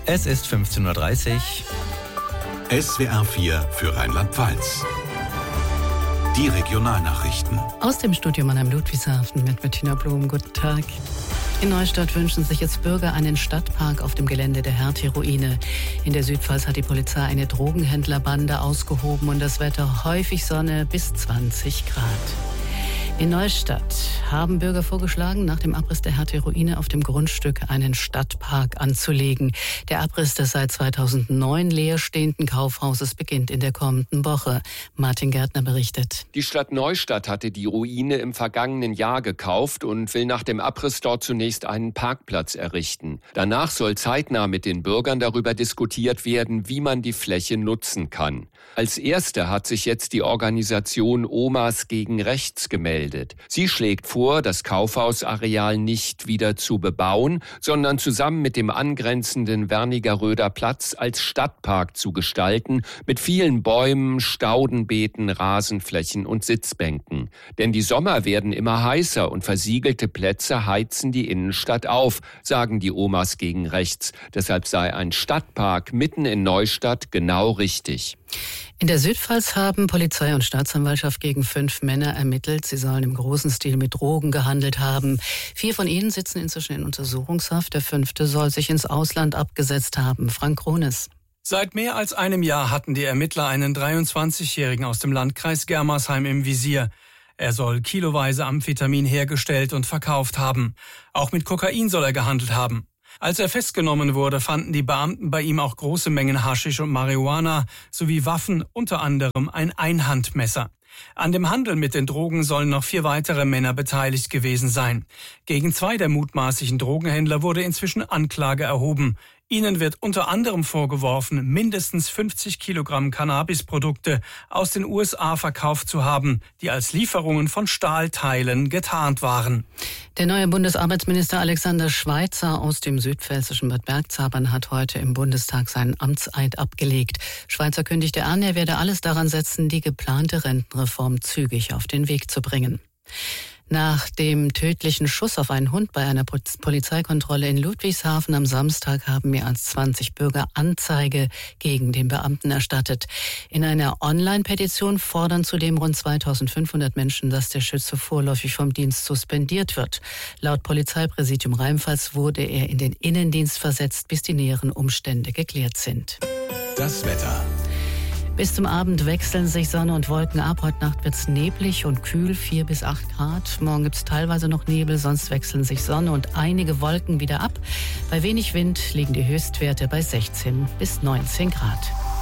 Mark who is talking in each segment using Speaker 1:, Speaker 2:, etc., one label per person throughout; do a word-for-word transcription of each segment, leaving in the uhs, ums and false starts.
Speaker 1: Es ist fünfzehn Uhr dreißig.
Speaker 2: S W R vier für Rheinland-Pfalz. Die Regionalnachrichten.
Speaker 3: Aus dem Studio Mannheim-Ludwigshafen mit Bettina Blum. Guten Tag. In Neustadt wünschen sich jetzt Bürger einen Stadtpark auf dem Gelände der Hertie-Ruine. In der Südpfalz hat die Polizei eine Drogenhändlerbande ausgehoben und das Wetter häufig Sonne bis zwanzig Grad. In Neustadt haben Bürger vorgeschlagen, nach dem Abriss der Hertie-Ruine auf dem Grundstück einen Stadtpark anzulegen. Der Abriss des seit zweitausendneun leerstehenden Kaufhauses beginnt in der kommenden Woche. Martin Gärtner berichtet.
Speaker 4: Die Stadt Neustadt hatte die Ruine im vergangenen Jahr gekauft und will nach dem Abriss dort zunächst einen Parkplatz errichten. Danach soll zeitnah mit den Bürgern darüber diskutiert werden, wie man die Fläche nutzen kann. Als erste hat sich jetzt die Organisation Omas gegen Rechts gemeldet. Sie schlägt vor, das Kaufhausareal nicht wieder zu bebauen, sondern zusammen mit dem angrenzenden Wernigeröder Platz als Stadtpark zu gestalten, mit vielen Bäumen, Staudenbeeten, Rasenflächen und Sitzbänken. Denn die Sommer werden immer heißer und versiegelte Plätze heizen die Innenstadt auf, sagen die Omas gegen Rechts. Deshalb sei ein Stadtpark mitten in Neustadt genau richtig.
Speaker 3: In der Südpfalz haben Polizei und Staatsanwaltschaft gegen fünf Männer ermittelt. Sie sollen im großen Stil mit Drogen gehandelt haben. Vier von ihnen sitzen inzwischen in Untersuchungshaft. Der fünfte soll sich ins Ausland abgesetzt haben. Frank Krones.
Speaker 5: Seit mehr als einem Jahr hatten die Ermittler einen dreiundzwanzigjährigen aus dem Landkreis Germersheim im Visier. Er soll kiloweise Amphetamin hergestellt und verkauft haben. Auch mit Kokain soll er gehandelt haben. Als er festgenommen wurde, fanden die Beamten bei ihm auch große Mengen Haschisch und Marihuana sowie Waffen, unter anderem ein Einhandmesser. An dem Handel mit den Drogen sollen noch vier weitere Männer beteiligt gewesen sein. Gegen zwei der mutmaßlichen Drogenhändler wurde inzwischen Anklage erhoben. Ihnen wird unter anderem vorgeworfen, mindestens fünfzig Kilogramm Cannabisprodukte aus den U S A verkauft zu haben, die als Lieferungen von Stahlteilen getarnt waren.
Speaker 3: Der neue Bundesarbeitsminister Alexander Schweitzer aus dem südpfälzischen Bad Bergzabern hat heute im Bundestag seinen Amtseid abgelegt. Schweitzer kündigte an, er werde alles daran setzen, die geplante Rentenreform zügig auf den Weg zu bringen. Nach dem tödlichen Schuss auf einen Hund bei einer Polizeikontrolle in Ludwigshafen am Samstag haben mehr als zwanzig Bürger Anzeige gegen den Beamten erstattet. In einer Online-Petition fordern zudem rund zweitausendfünfhundert Menschen, dass der Schütze vorläufig vom Dienst suspendiert wird. Laut Polizeipräsidium Rheinpfalz wurde er in den Innendienst versetzt, bis die näheren Umstände geklärt sind.
Speaker 2: Das Wetter.
Speaker 3: Bis zum Abend wechseln sich Sonne und Wolken ab. Heute Nacht wird es neblig und kühl, vier bis acht Grad. Morgen gibt es teilweise noch Nebel, sonst wechseln sich Sonne und einige Wolken wieder ab. Bei wenig Wind liegen die Höchstwerte bei sechzehn bis neunzehn Grad.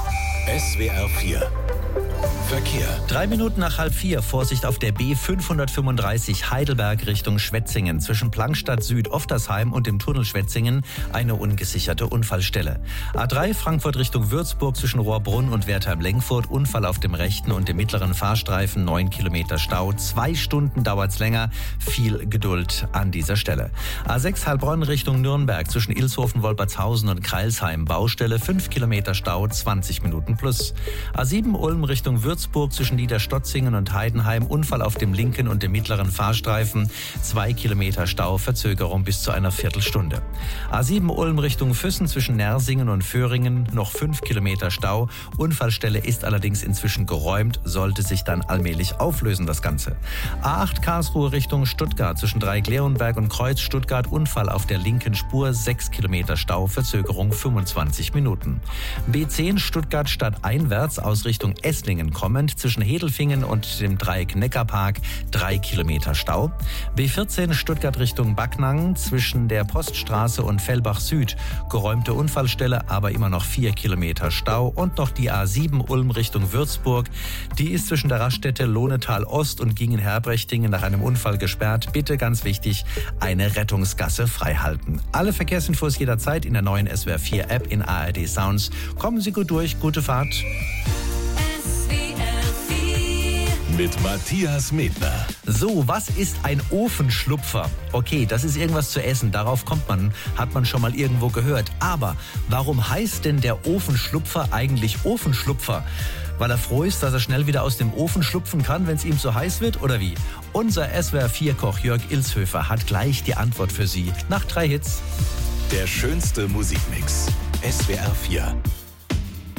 Speaker 2: S W R vier. Verkehr.
Speaker 1: Drei Minuten nach halb vier. Vorsicht auf der B fünfhundertfünfunddreißig Heidelberg Richtung Schwetzingen. Zwischen Plankstadt Süd, Oftersheim und dem Tunnel Schwetzingen eine ungesicherte Unfallstelle. A drei Frankfurt Richtung Würzburg zwischen Rohrbrunn und Wertheim-Lenkfurt. Unfall auf dem rechten und dem mittleren Fahrstreifen. Neun Kilometer Stau. Zwei Stunden dauert's länger. Viel Geduld an dieser Stelle. A sechs Heilbronn Richtung Nürnberg zwischen Ilshofen, Wolpertshausen und Kreilsheim. Baustelle. Fünf Kilometer Stau. zwanzig Minuten plus. A sieben Ulm Richtung Würzburg zwischen Niederstotzingen und Heidenheim. Unfall auf dem linken und dem mittleren Fahrstreifen. Zwei Kilometer Stau, Verzögerung bis zu einer Viertelstunde. A sieben Ulm Richtung Füssen zwischen Nersingen und Föhringen. Noch fünf Kilometer Stau. Unfallstelle ist allerdings inzwischen geräumt, sollte sich dann allmählich auflösen, das Ganze. A acht Karlsruhe Richtung Stuttgart zwischen Dreieck-Leonberg und Kreuz Stuttgart. Unfall auf der linken Spur. Sechs Kilometer Stau, Verzögerung fünfundzwanzig Minuten. B zehn Stuttgart stadteinwärts aus Richtung Esslingen kommend zwischen Hedelfingen und dem Dreieck Neckarpark drei Kilometer Stau. B vierzehn Stuttgart Richtung Backnang zwischen der Poststraße und Fellbach Süd geräumte Unfallstelle, aber immer noch vier Kilometer Stau. Und noch die A sieben Ulm Richtung Würzburg. Die ist zwischen der Raststätte Lohnetal Ost und Gingen-Herbrechtingen nach einem Unfall gesperrt. Bitte ganz wichtig, eine Rettungsgasse freihalten. Alle Verkehrsinfos jederzeit in der neuen S W R vier App in A R D Sounds. Kommen Sie gut durch, gute Fahrt.
Speaker 2: Mit Matthias Medner.
Speaker 1: So, was ist ein Ofenschlupfer? Okay, das ist irgendwas zu essen, darauf kommt man, hat man schon mal irgendwo gehört. Aber warum heißt denn der Ofenschlupfer eigentlich Ofenschlupfer? Weil er froh ist, dass er schnell wieder aus dem Ofen schlupfen kann, wenn es ihm zu heiß wird, oder wie? Unser S W R vier Koch Jörg Ilshöfer hat gleich die Antwort für Sie nach drei Hits.
Speaker 2: Der schönste Musikmix. S W R vier